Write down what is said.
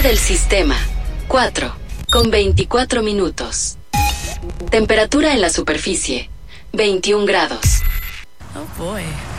del sistema, 4, con 24 minutos. Temperatura en la superficie, 21 grados. Oh boy.